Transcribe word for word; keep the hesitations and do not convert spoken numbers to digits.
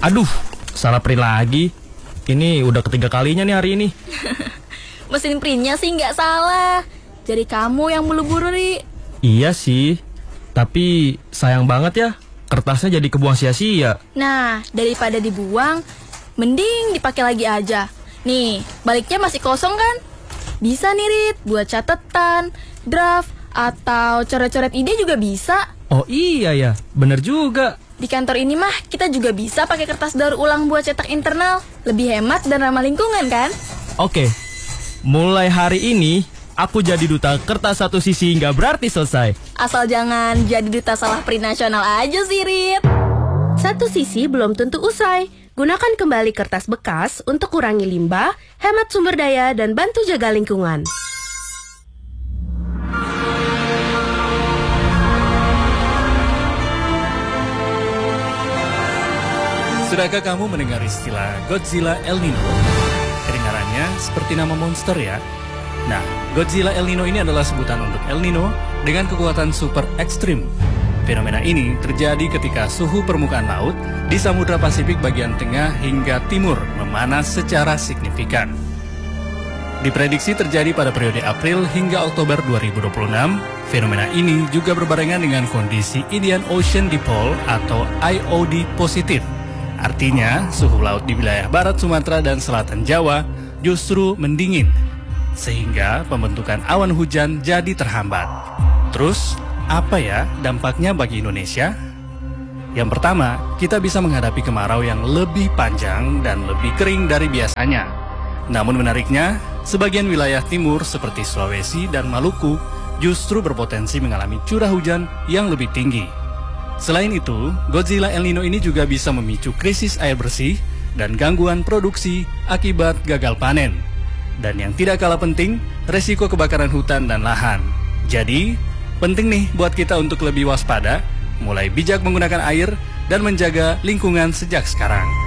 Aduh, salah print lagi. Ini udah ketiga kalinya nih hari ini. Mesin printnya sih nggak salah. Jadi kamu yang buru-buru, Ri. Iya sih, tapi sayang banget ya, kertasnya jadi kebuang sia-sia. Nah, daripada dibuang, mending dipakai lagi aja. Nih, baliknya masih kosong kan? Bisa nih, Rit, buat catatan, draft, atau coret-coret ide juga bisa. Oh iya ya, bener juga. Di kantor ini mah kita juga bisa pakai kertas daur ulang buat cetak internal. Lebih hemat dan ramah lingkungan kan? Oke, mulai hari ini aku jadi duta kertas satu sisi nggak berarti selesai. Asal jangan jadi duta salah print nasional aja sih, Rit. Satu sisi belum tentu usai. Gunakan kembali kertas bekas untuk kurangi limbah, hemat sumber daya, dan bantu jaga lingkungan. Sudahkah kamu mendengar istilah Godzilla El Nino? Kedengarannya seperti nama monster ya. Nah, Godzilla El Nino ini adalah sebutan untuk El Nino dengan kekuatan super ekstrim. Fenomena ini terjadi ketika suhu permukaan laut di Samudra Pasifik bagian tengah hingga timur memanas secara signifikan. Diprediksi terjadi pada periode April hingga Oktober dua ribu dua puluh enam. Fenomena ini juga berbarengan dengan kondisi Indian Ocean Dipole atau I O D positif. Artinya, suhu laut di wilayah barat Sumatera dan selatan Jawa justru mendingin, sehingga pembentukan awan hujan jadi terhambat. Terus, apa ya dampaknya bagi Indonesia? Yang pertama, kita bisa menghadapi kemarau yang lebih panjang dan lebih kering dari biasanya. Namun menariknya, sebagian wilayah timur seperti Sulawesi dan Maluku justru berpotensi mengalami curah hujan yang lebih tinggi. Selain itu, Godzilla El Nino ini juga bisa memicu krisis air bersih dan gangguan produksi akibat gagal panen. Dan yang tidak kalah penting, resiko kebakaran hutan dan lahan. Jadi, penting nih buat kita untuk lebih waspada, mulai bijak menggunakan air, dan menjaga lingkungan sejak sekarang.